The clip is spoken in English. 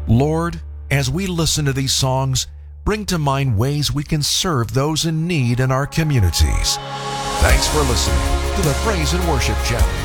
Lord, as we listen to these songs, bring to mind ways we can serve those in need in our communities. Thanks for listening to the Praise and Worship Channel.